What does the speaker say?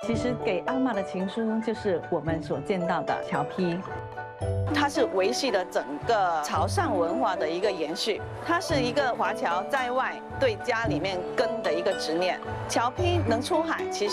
其实给阿嬷的情书就是我们所见到的侨批。 它是维系了整个潮汕文化的一个延续，它是一个华侨在外对家里面根的一个执念。侨批能出海，其实